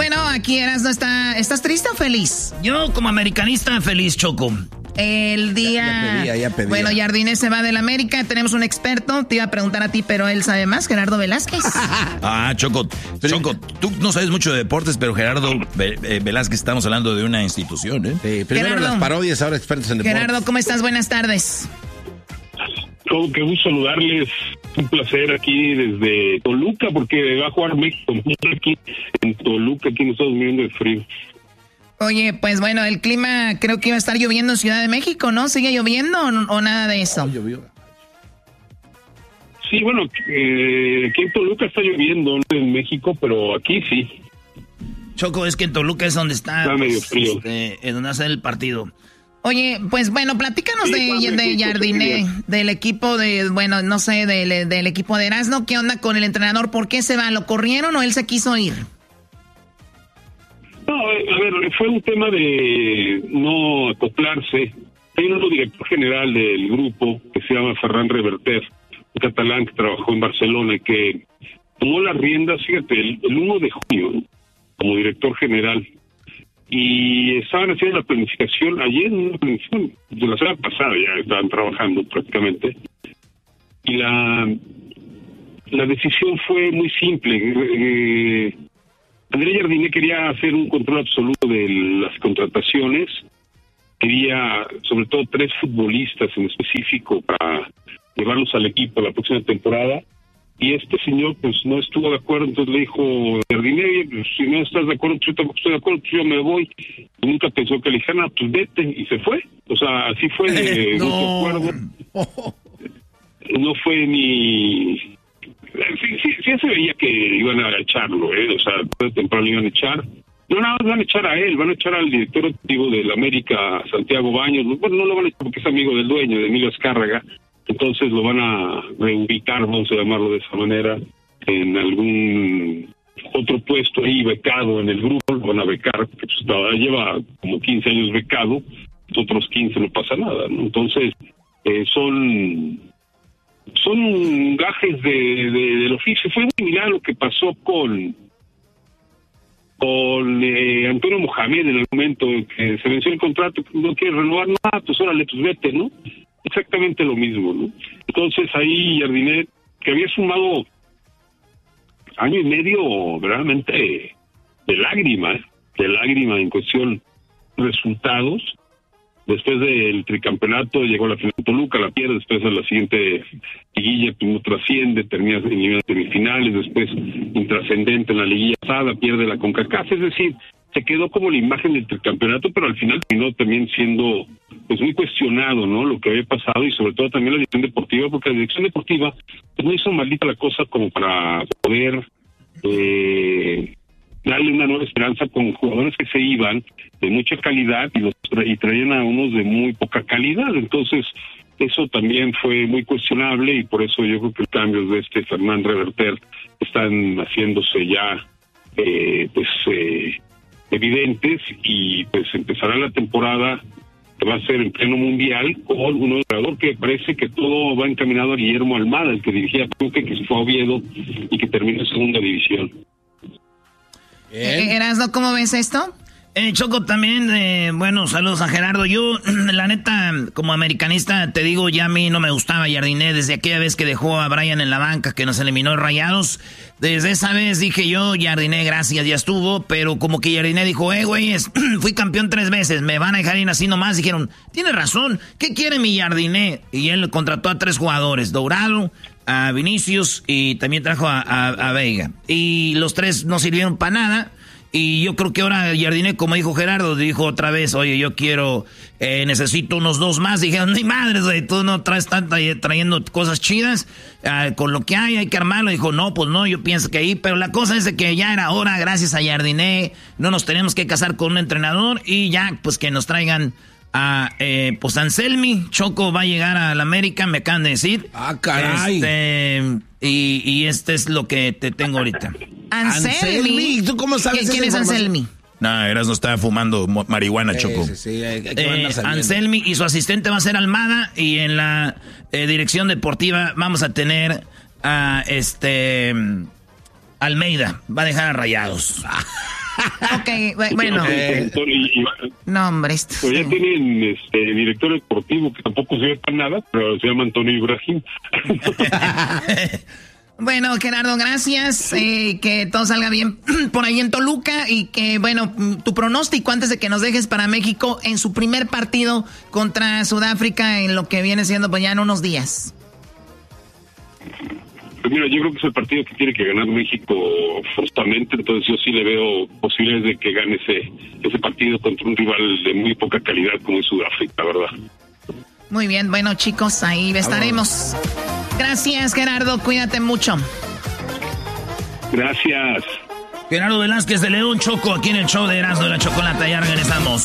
Bueno, aquí Erasmo ¿estás triste o feliz? Yo como americanista feliz, Choco. El día... Ya pedía. Bueno, Jardine se va del América, tenemos un experto, te iba a preguntar a ti, pero él sabe más, Gerardo Velázquez. Choco, tú no sabes mucho de deportes, pero Gerardo Velázquez, estamos hablando de una institución, ¿eh? Sí, primero Gerardo, las parodias, ahora expertos en deportes. Gerardo, ¿cómo estás? Buenas tardes. Oh, qué gusto saludarles, un placer aquí desde Toluca, porque va a jugar México aquí en Toluca, aquí nos estamos muriendo de frío. Oye, pues bueno, el clima creo que iba a estar lloviendo en Ciudad de México, ¿no? ¿Sigue lloviendo o nada de eso? Llovió. Sí, bueno, aquí en Toluca está lloviendo, no en México, pero aquí sí. Choco, es que en Toluca es donde está medio frío. en donde hace el partido. Oye, pues bueno, platícanos de Jardine, del equipo del equipo de Erasmo. ¿Qué onda con el entrenador? ¿Por qué se va? ¿Lo corrieron o él se quiso ir? No, a ver, fue un tema de no acoplarse. Hay un nuevo director general del grupo que se llama Ferran Reverter, un catalán que trabajó en Barcelona y que tomó las riendas, fíjate, el 1 de junio como director general. Y estaban haciendo la planificación ayer, una planificación de la semana pasada, ya estaban trabajando prácticamente. Y la decisión fue muy simple. André Jardine quería hacer un control absoluto de las contrataciones, quería sobre todo 3 futbolistas en específico para llevarlos al equipo la próxima temporada, y este señor pues no estuvo de acuerdo, entonces le dijo Jardine, pues, si no estás de acuerdo, yo tampoco estoy de acuerdo, pues yo me voy. Y nunca pensó que le dijeran, pues vete, y se fue. O sea, así fue de mucho acuerdo. No fue ni... Sí se veía que iban a echarlo, o sea, de temprano lo iban a echar. No, nada más van a echar a él, van a echar al director activo del América, Santiago Baños. Bueno, no lo van a echar porque es amigo del dueño, de Emilio Azcárraga. Entonces lo van a reubicar, vamos a llamarlo de esa manera, en algún otro puesto ahí becado en el grupo. Lo van a becar, porque pues, lleva como 15 años becado, los otros 15 no pasa nada, ¿no? Entonces, son gajes del oficio. Fue muy similar a lo que pasó con Antonio Mohamed en el momento en que se venció el contrato, no quiere renovar, pues órale, pues vete, ¿no? Exactamente lo mismo, ¿no? Entonces ahí Jardine, que había sumado año y medio realmente de lágrima en cuestión resultados. Después del tricampeonato llegó a la final de Toluca, la pierde, después de la siguiente liguilla no trasciende, termina en semifinales, después intrascendente en la liguilla pasada, pierde la CONCACAF, es decir, se quedó como la imagen del tricampeonato, pero al final terminó también siendo pues muy cuestionado, ¿no? Lo que había pasado, y sobre todo también la dirección deportiva, porque la dirección deportiva pues no hizo maldita la cosa como para poder darle una nueva esperanza con jugadores que se iban de mucha calidad y traían a unos de muy poca calidad. Entonces eso también fue muy cuestionable, y por eso yo creo que los cambios de Ferran Reverter están haciéndose ya evidentes, y pues empezará la temporada que va a ser en pleno mundial con un nuevo entrenador que parece que todo va encaminado a Guillermo Almada, el que dirigía Pachuca, que se fue a Oviedo y que terminó en segunda división. Erasmo, ¿cómo ves esto? Choco, también, bueno, saludos a Gerardo. Yo, la neta, como americanista, te digo, ya a mí no me gustaba Jardine desde aquella vez que dejó a Brian en la banca, que nos eliminó Rayados. Desde esa vez dije yo, Jardine, gracias, ya estuvo. Pero como que Jardine dijo, güeyes, fui campeón 3 veces, me van a dejar ir así nomás. Dijeron, tiene razón, ¿qué quiere mi Jardine? Y él contrató a 3 jugadores, Dourado, a Vinicius, y también trajo a Veiga. Y los 3 no sirvieron para nada. Y yo creo que ahora Jardine, como dijo Gerardo, dijo otra vez, oye, yo quiero, necesito unos 2 más. Dijeron, no hay madres, güey, tú no traes trayendo cosas chidas, con lo que hay que armarlo. Dijo, no, pues no, yo pienso que ahí, pero la cosa es de que ya era hora, gracias a Jardine, no nos tenemos que casar con un entrenador, y ya, pues que nos traigan a, pues Anselmi. Choco va a llegar a la América, me acaban de decir. Ah, caray. Y este es lo que te tengo ahorita. Anselmi. ¿Tú cómo sabes? ¿Quién es Anselmi? No, Erasmo está fumando marihuana, Choco. Sí, Anselmi y su asistente va a ser Almada, y en la dirección deportiva vamos a tener a Almeida. Va a dejar a Rayados. Ok, bueno. No, hombre. Pues ya tienen director deportivo que tampoco se ve para nada, pero se llama Antonio Ibrahim. Bueno, Gerardo, gracias. Que todo salga bien por ahí en Toluca y que, bueno, tu pronóstico antes de que nos dejes para México en su primer partido contra Sudáfrica en lo que viene siendo pues ya en unos días. Pues mira, yo creo que es el partido que tiene que ganar México forzosamente, entonces yo sí le veo posibilidades de que gane ese partido contra un rival de muy poca calidad como es Sudáfrica, ¿verdad? Muy bien, bueno chicos, ahí estaremos. Gracias, Gerardo, cuídate mucho. Gracias. Gerardo Velázquez de León, Choco, aquí en el show de Erasmo de la Chocolata, ya regresamos.